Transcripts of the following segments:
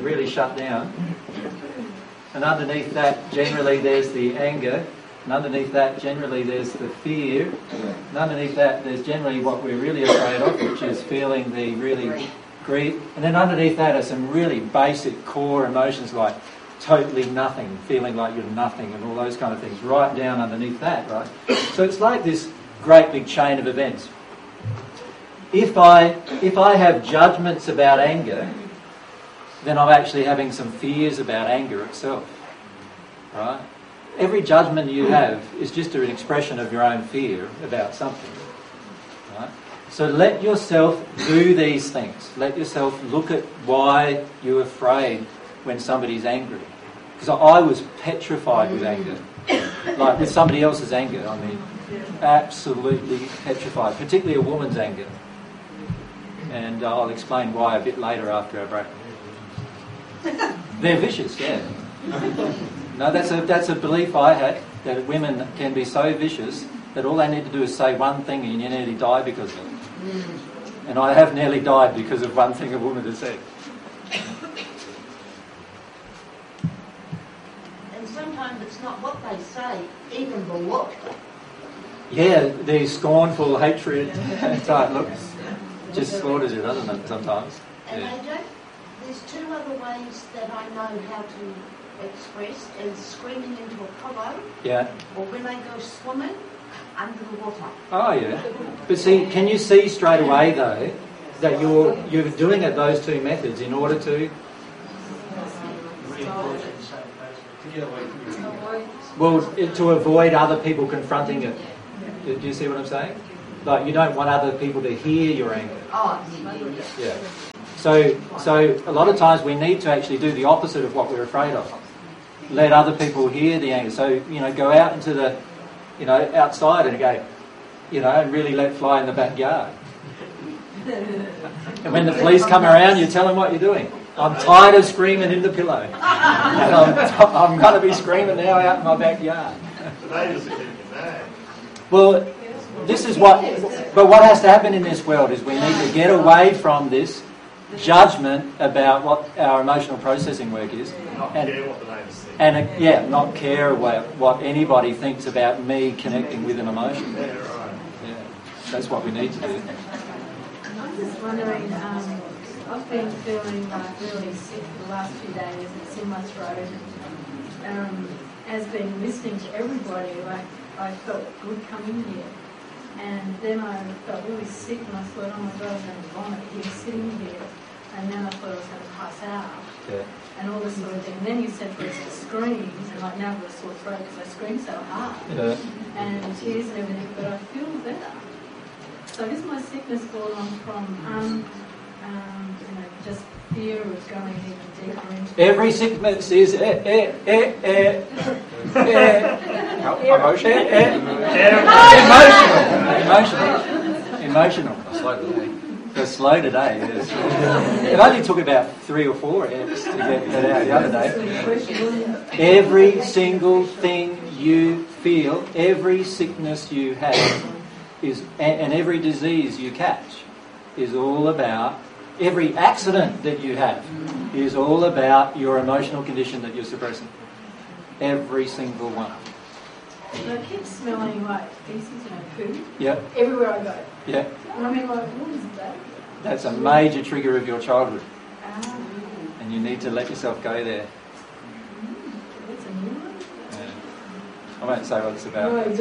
really shut down. And underneath that, generally, there's the anger. And underneath that, generally, there's the fear. And underneath that, there's generally what we're really afraid of, which is feeling the really grief. And then underneath that are some really basic core emotions like totally nothing, feeling like you're nothing, and all those kind of things, right down underneath that, right? So it's like this great big chain of events. If I have judgments about anger, then I'm actually having some fears about anger itself, right? Every judgment you have is just an expression of your own fear about something, right? So let yourself do these things. Let yourself look at why you're afraid when somebody's angry. Because I was petrified with anger, like with somebody else's anger, I mean, absolutely petrified, particularly a woman's anger. And I'll explain why a bit later after our break. They're vicious, yeah. No, that's a belief I had, that women can be so vicious that all they need to do is say one thing and you nearly die because of it. And I have nearly died because of one thing a woman has said. And sometimes it's not what they say, even the look. Yeah, the scornful hatred type looks just slaughters you, doesn't it, sometimes? And there's two other ways that I know how to express, is screaming into a pillow, or when they go swimming under the water. Oh yeah, but see, can you see straight away though that you're doing it those two methods in order to to avoid other people confronting it. Do you see what I'm saying? Like you don't want other people to hear your anger. Oh, yeah. So a lot of times we need to actually do the opposite of what we're afraid of. Let other people hear the anger. So, go out into the, outside and go, and really let fly in the backyard. And when the police come around, you tell them what you're doing. I'm tired of screaming in the pillow. And I'm going to be screaming now out in my backyard. Well, what has to happen in this world is we need to get away from this judgment about what our emotional processing work is, not care about what anybody thinks about me connecting with an emotion. Yeah, that's what we need to do. I'm just wondering, I've been feeling like really sick the last few days. It's in my throat. As been listening to everybody, like I felt good coming here. And then I felt really sick and I thought, oh my God, I was going to vomit here sitting here. And then I thought I was going to pass out. Yeah. And all this sort of thing. And then you said for us to scream, and like now I've got a sore throat because I screamed so hard. Yeah. And tears and everything, but I feel better. So is my sickness going on from just fear of going even deeper into every sickness is emotional. They're slow today. Yes. It only took about 3 or 4 F's to get that out the other day. Every single thing you feel, every sickness you have, and every disease you catch, is all about. Every accident that you have is all about your emotional condition that you're suppressing. Every single one. I keep smelling like feces, food. Yep. Everywhere I go. Yeah. And I mean, like, what is that? That's a major trigger of your childhood. And you need to let yourself go there. That's a new one? Yeah. I won't say what it's about. No, don't.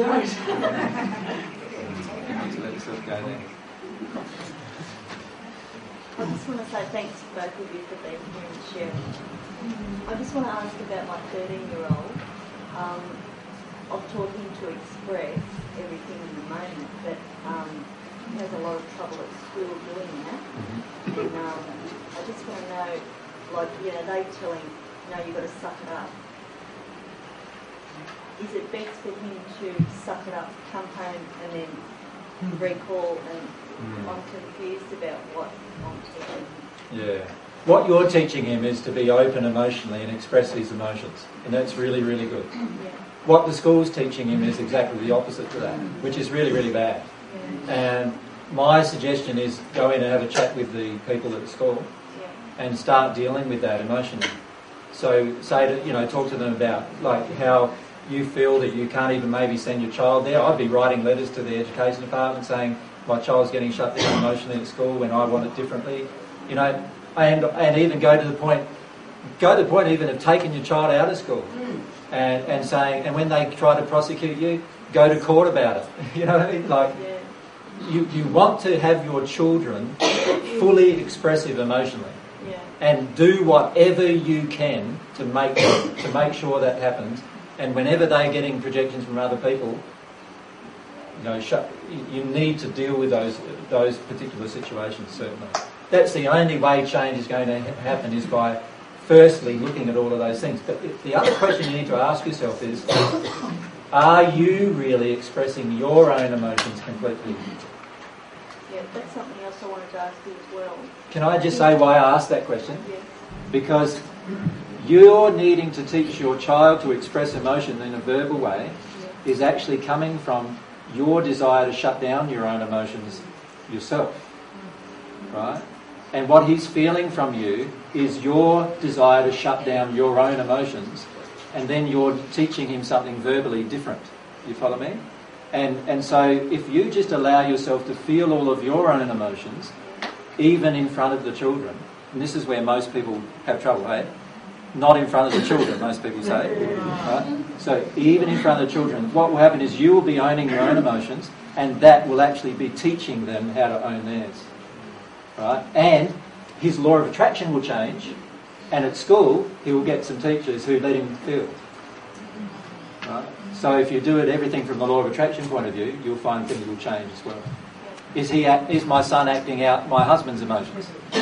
You need to let yourself go there. I just want to say thanks to both of you for being here and sharing. I just want to ask about my 13-year-old. I've taught him to express everything in the moment, but he has a lot of trouble at school doing that. And I just want to know, they tell him, you've got to suck it up. Is it best for him to suck it up, come home, and then recall and I'm confused about what I'm teaching. Yeah. What you're teaching him is to be open emotionally and express his emotions. And that's really, really good. Yeah. What the school's teaching him is exactly the opposite to that, which is really, really bad. Yeah. And my suggestion is go in and have a chat with the people at the school and start dealing with that emotionally. So talk to them about like how you feel that you can't even maybe send your child there. I'd be writing letters to the education department saying my child's getting shut down emotionally at school when I want it differently. And even go to the point even of taking your child out of school and saying, and when they try to prosecute you, go to court about it. You know what I mean? Like, you want to have your children fully expressive emotionally, and do whatever you can to make sure that happens. And whenever they're getting projections from other people, you need to deal with those particular situations. Certainly, that's the only way change is going to happen, is by firstly looking at all of those things. But the other question you need to ask yourself is, are you really expressing your own emotions completely? Yeah, that's something else I wanted to ask you as well. Can I just say why I asked that question? Yes. Because you're needing to teach your child to express emotion in a verbal way is actually coming from your desire to shut down your own emotions yourself. Right? And what he's feeling from you is your desire to shut down your own emotions, and then you're teaching him something verbally different. You follow me? And so if you just allow yourself to feel all of your own emotions, even in front of the children, and this is where most people have trouble, eh? Not in front of the children, most people say. Right? So even in front of the children, what will happen is you will be owning your own emotions, and that will actually be teaching them how to own theirs. Right? And his law of attraction will change, and at school he will get some teachers who let him feel. Right? So if you do everything from the law of attraction point of view, you'll find things will change as well. Is my son acting out my husband's emotions?